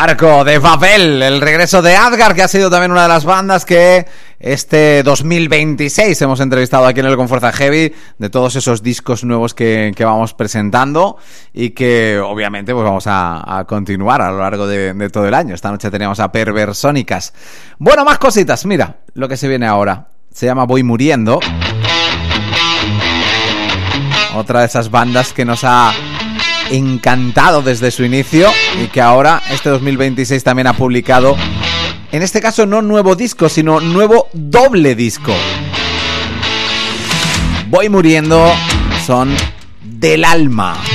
Barco de Babel, el regreso de Adgar, que ha sido también una de las bandas que este 2026 hemos entrevistado aquí en el Con Fuerza Heavy, de todos esos discos nuevos que vamos presentando y que obviamente pues vamos a continuar a lo largo de todo el año. Esta noche teníamos a Perversónicas. Bueno, más cositas, mira lo que se viene ahora. Se llama Voy Muriendo. Otra de esas bandas que nos ha encantado desde su inicio y que ahora, este 2026, también ha publicado, en este caso no nuevo disco, sino nuevo doble disco. Voy Muriendo son Del Alma.